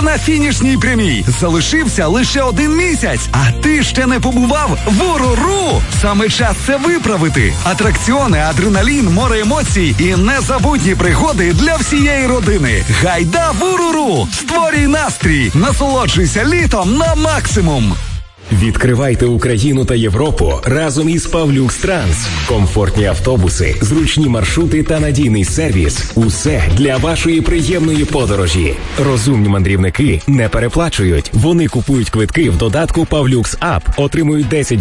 на фінішній прямій. Залишився лише 1 місяць, а ти ще не побував в УРУРУ. Саме час це виправити. Атракціони, адреналін, море емоцій і незабутні пригоди для всієї родини. Гайда в УРУРУ! Створюй настрій! Насолоджуйся літом на максимум! Відкривайте Україну та Європу разом із Павлюкс Транс. Комфортні автобуси, зручні маршрути та надійний сервіс – усе для вашої приємної подорожі. Розумні мандрівники не переплачують. Вони купують квитки в додатку Павлюкс Ап, отримують 10